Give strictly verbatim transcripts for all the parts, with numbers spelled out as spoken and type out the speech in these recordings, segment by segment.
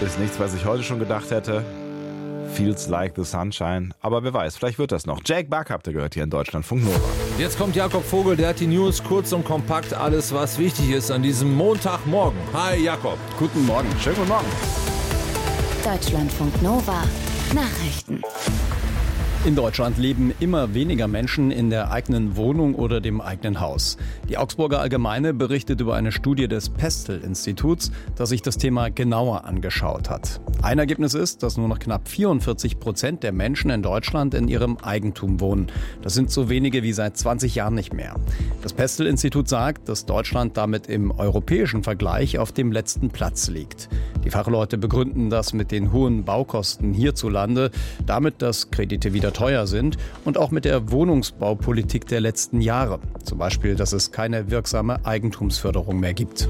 Ist nichts, was ich heute schon gedacht hätte. Feels like the sunshine. Aber wer weiß, vielleicht wird das noch. Jake Buck habt ihr gehört hier in Deutschlandfunk Nova. Jetzt kommt Jakob Vogel, der hat die News kurz und kompakt. Alles, was wichtig ist an diesem Montagmorgen. Hi Jakob. Guten Morgen. Schönen guten Morgen. Deutschlandfunk Nova. Nachrichten. In Deutschland leben immer weniger Menschen in der eigenen Wohnung oder dem eigenen Haus. Die Augsburger Allgemeine berichtet über eine Studie des Pestel-Instituts, das sich das Thema genauer angeschaut hat. Ein Ergebnis ist, dass nur noch knapp vierundvierzig Prozent der Menschen in Deutschland in ihrem Eigentum wohnen. Das sind so wenige wie seit zwanzig Jahren nicht mehr. Das Pestel-Institut sagt, dass Deutschland damit im europäischen Vergleich auf dem letzten Platz liegt. Die Fachleute begründen das mit den hohen Baukosten hierzulande, damit, dass Kredite wieder teuer sind und auch mit der Wohnungsbaupolitik der letzten Jahre. Zum Beispiel, dass es keine wirksame Eigentumsförderung mehr gibt.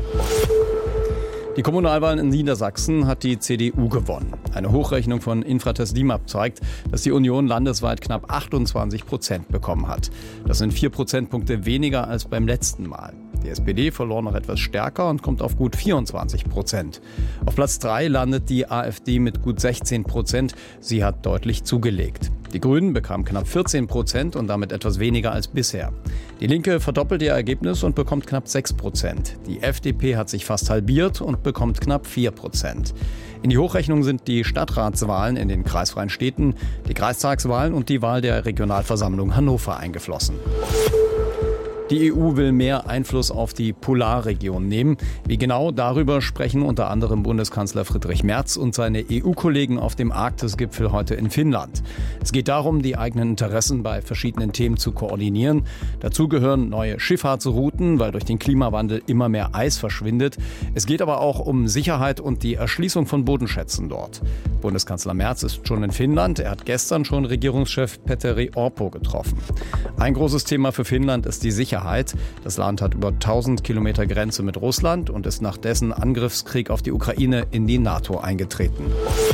Die Kommunalwahlen in Niedersachsen hat die C D U gewonnen. Eine Hochrechnung von Infratest DIMAP zeigt, dass die Union landesweit knapp achtundzwanzig Prozent bekommen hat. Das sind vier Prozentpunkte weniger als beim letzten Mal. Die S P D verlor noch etwas stärker und kommt auf gut vierundzwanzig Prozent. Auf Platz drei landet die AfD mit gut sechzehn Prozent. Sie hat deutlich zugelegt. Die Grünen bekamen knapp vierzehn Prozent und damit etwas weniger als bisher. Die Linke verdoppelt ihr Ergebnis und bekommt knapp sechs Prozent. Die F D P hat sich fast halbiert und bekommt knapp vier Prozent. In die Hochrechnung sind die Stadtratswahlen in den kreisfreien Städten, die Kreistagswahlen und die Wahl der Regionalversammlung Hannover eingeflossen. Die E U will mehr Einfluss auf die Polarregion nehmen. Wie genau, darüber sprechen unter anderem Bundeskanzler Friedrich Merz und seine E U-Kollegen auf dem Arktis-Gipfel heute in Finnland. Es geht darum, die eigenen Interessen bei verschiedenen Themen zu koordinieren. Dazu gehören neue Schifffahrtsrouten, weil durch den Klimawandel immer mehr Eis verschwindet. Es geht aber auch um Sicherheit und die Erschließung von Bodenschätzen dort. Bundeskanzler Merz ist schon in Finnland. Er hat gestern schon Regierungschef Petteri Orpo getroffen. Ein großes Thema für Finnland ist die Sicherheit. Das Land hat über tausend Kilometer Grenze mit Russland und ist nach dessen Angriffskrieg auf die Ukraine in die NATO eingetreten.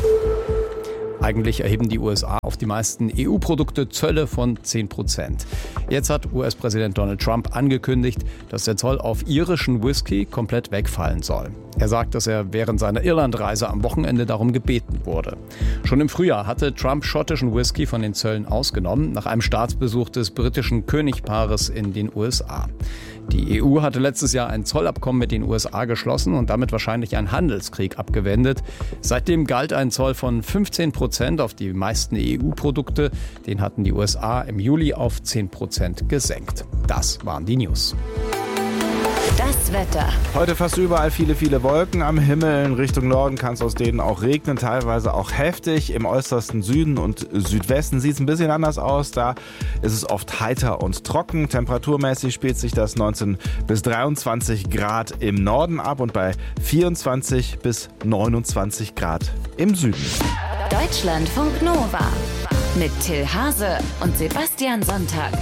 Eigentlich erheben die U S A auf die meisten E U-Produkte Zölle von zehn Prozent. Jetzt hat U S-Präsident Donald Trump angekündigt, dass der Zoll auf irischen Whisky komplett wegfallen soll. Er sagt, dass er während seiner Irlandreise am Wochenende darum gebeten wurde. Schon im Frühjahr hatte Trump schottischen Whisky von den Zöllen ausgenommen, nach einem Staatsbesuch des britischen Königpaares in den U S A. Die E U hatte letztes Jahr ein Zollabkommen mit den U S A geschlossen und damit wahrscheinlich einen Handelskrieg abgewendet. Seitdem galt ein Zoll von fünfzehn Prozent auf die meisten E U-Produkte. Den hatten die U S A im Juli auf zehn Prozent gesenkt. Das waren die News. Das Wetter. Heute fast überall viele, viele Wolken am Himmel. In Richtung Norden kann es aus denen auch regnen, teilweise auch heftig. Im äußersten Süden und Südwesten sieht es ein bisschen anders aus. Da ist es oft heiter und trocken. Temperaturmäßig spielt sich das neunzehn bis dreiundzwanzig Grad im Norden ab und bei vierundzwanzig bis neunundzwanzig Grad im Süden. Deutschlandfunk Nova mit Till Hase und Sebastian Sonntag.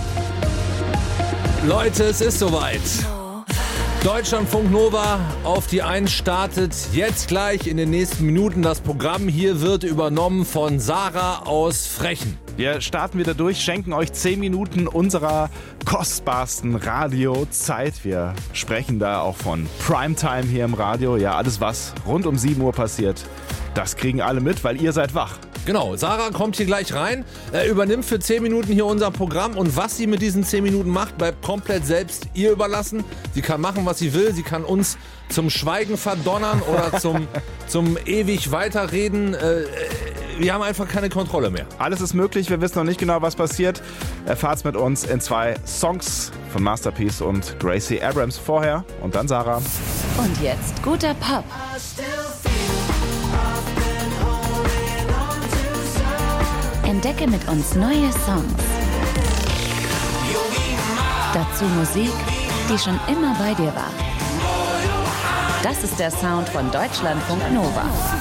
Leute, es ist soweit. Deutschlandfunk Nova auf die eins startet jetzt gleich in den nächsten Minuten. Das Programm hier wird übernommen von Sarah aus Frechen. Wir starten wieder durch, schenken euch zehn Minuten unserer kostbarsten Radiozeit. Wir sprechen da auch von Primetime hier im Radio. Ja, alles was rund um sieben Uhr passiert, das kriegen alle mit, weil ihr seid wach. Genau, Sarah kommt hier gleich rein, äh, übernimmt für zehn Minuten hier unser Programm und was sie mit diesen zehn Minuten macht, bleibt komplett selbst ihr überlassen. Sie kann machen, was sie will, sie kann uns zum Schweigen verdonnern oder zum, zum ewig weiterreden. Äh, wir haben einfach keine Kontrolle mehr. Alles ist möglich, wir wissen noch nicht genau, was passiert. Erfahrt's mit uns in zwei Songs von Masterpiece und Gracie Abrams vorher und dann Sarah. Und jetzt guter Pop. Entdecke mit uns neue Songs. Dazu Musik, die schon immer bei dir war. Das ist der Sound von Deutschlandfunk Nova.